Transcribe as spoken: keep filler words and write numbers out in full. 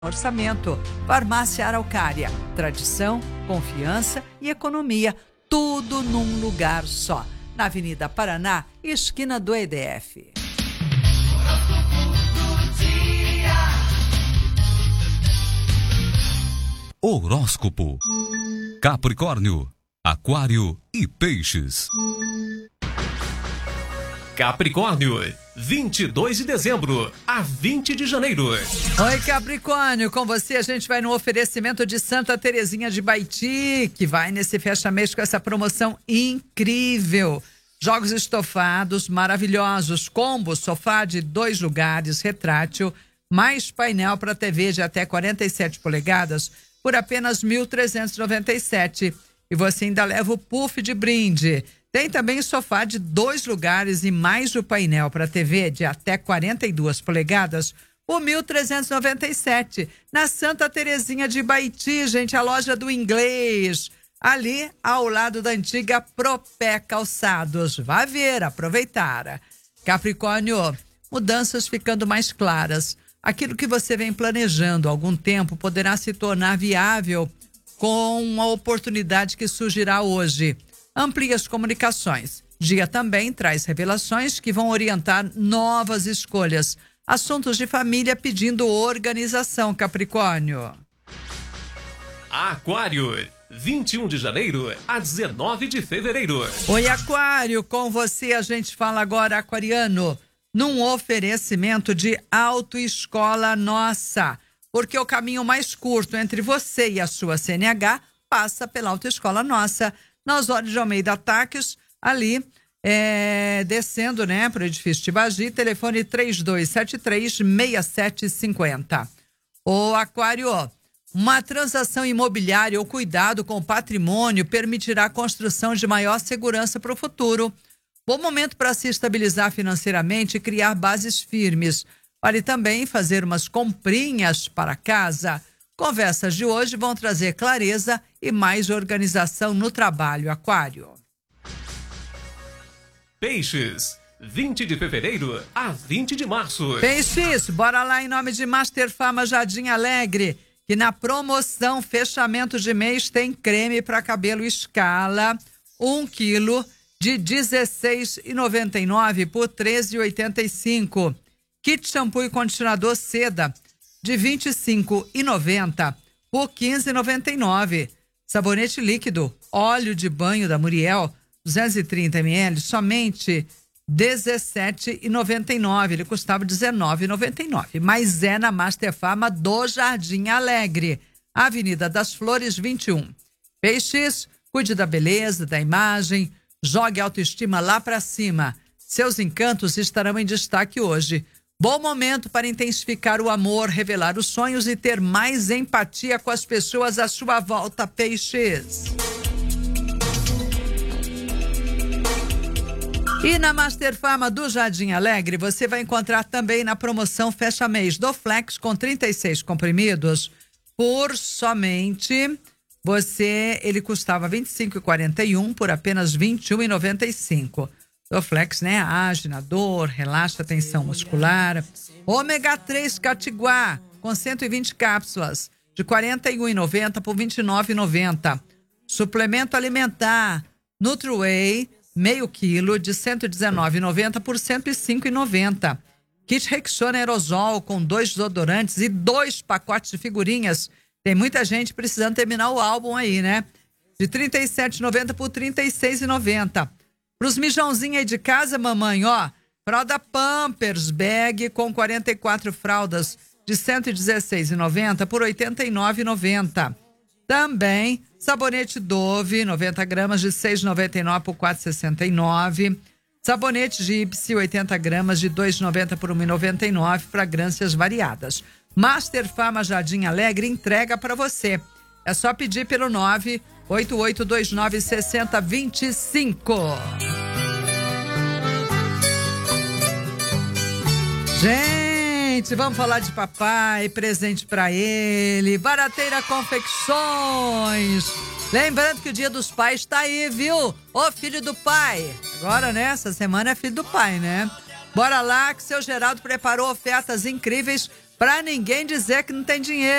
Orçamento. Farmácia Araucária. Tradição, confiança e economia. Tudo num lugar só. Na Avenida Paraná, esquina do E D F. Horóscopo. Capricórnio, Aquário e Peixes. Capricórnio, vinte e dois de dezembro a vinte de janeiro. Oi, Capricórnio, com você a gente vai no oferecimento de Santa Terezinha de Baiti, que vai nesse fecha-mês com essa promoção incrível. Jogos estofados maravilhosos, combo, sofá de dois lugares, retrátil, mais painel para T V de até quarenta e sete polegadas por apenas mil trezentos e noventa e sete reais. E você ainda leva o puff de brinde. Tem também sofá de dois lugares e mais o painel para T V de até quarenta e duas polegadas por mil trezentos e noventa e sete reais. Na Santa Terezinha de Baiti, gente, a loja do inglês. Ali, ao lado da antiga Propé Calçados. Vá ver, aproveitar. Capricórnio, mudanças ficando mais claras. Aquilo que você vem planejando há algum tempo poderá se tornar viável com a oportunidade que surgirá hoje. Amplie as comunicações. Dia também traz revelações que vão orientar novas escolhas. Assuntos de família pedindo organização, Capricórnio. Aquário, vinte e um de janeiro a dezenove de fevereiro. Oi, Aquário, com você a gente fala agora, aquariano, num oferecimento de Autoescola Nossa. Porque o caminho mais curto entre você e a sua C N H passa pela Autoescola Nossa, na Osório de Almeida Ataques, ali, é, descendo, né, para o edifício Tibagi, telefone três dois sete três, seis sete cinco zero. Ô, Aquário, uma transação imobiliária ou cuidado com o patrimônio permitirá a construção de maior segurança para o futuro. Bom momento para se estabilizar financeiramente e criar bases firmes. Vale também fazer umas comprinhas para casa. Conversas de hoje vão trazer clareza e mais organização no trabalho, Aquário. Peixes, vinte de fevereiro a vinte de março. Peixes, bora lá em nome de Master Farma Jardim Alegre, que na promoção fechamento de mês tem creme para cabelo Escala, um quilo de dezesseis reais e noventa e nove centavos por treze reais e oitenta e cinco centavos. Kit shampoo e condicionador Seda de vinte e cinco reais e noventa centavos por quinze reais e noventa e nove centavos. Sabonete líquido, óleo de banho da Muriel, duzentos e trinta mililitros, somente dezessete reais e noventa e nove centavos. Ele custava dezenove reais e noventa e nove centavos. Mas é na Master Farma do Jardim Alegre, Avenida das Flores vinte e um. Peixes, cuide da beleza, da imagem, jogue a autoestima lá pra cima. Seus encantos estarão em destaque hoje. Bom momento para intensificar o amor, revelar os sonhos e ter mais empatia com as pessoas à sua volta, Peixes. E na Master Farma do Jardim Alegre, você vai encontrar também na promoção Fecha Mês do Flex com trinta e seis comprimidos por somente, você, ele custava vinte e cinco reais e quarenta e um centavos por apenas vinte e um reais e noventa e cinco centavos. O Flex, né? Age na dor, relaxa a tensão muscular. Ômega três Catiguá, com cento e vinte cápsulas, de quarenta e um reais e noventa centavos por vinte e nove reais e noventa centavos. Suplemento alimentar NutriWay, meio quilo, de cento e dezenove reais e noventa centavos por cento e cinco reais e noventa centavos. Kit Rexona Aerosol, com dois desodorantes e dois pacotes de figurinhas. Tem muita gente precisando terminar o álbum aí, né? De trinta e sete reais e noventa centavos por trinta e seis reais e noventa centavos. Pros mijãozinhos aí de casa, mamãe, ó, fralda Pampers Bag com quarenta e quatro fraldas de cento e dezesseis reais e noventa centavos por oitenta e nove reais e noventa centavos. Também sabonete Dove, noventa gramas de seis reais e noventa e nove centavos por quatro reais e sessenta e nove centavos. Sabonete Gypsy, oitenta gramas de dois reais e noventa centavos por um real e noventa e nove centavos, fragrâncias variadas. Master Farma Jardim Alegre entrega para você. É só pedir pelo nove oito oito dois nove seis zero dois cinco. Gente, vamos falar de papai, presente para ele, Barateira Confecções. Lembrando que o Dia dos Pais tá aí, viu? Ô filho do pai. Agora, né? Essa semana é filho do pai, né? Bora lá que seu Geraldo preparou ofertas incríveis Pra ninguém dizer que não tem dinheiro.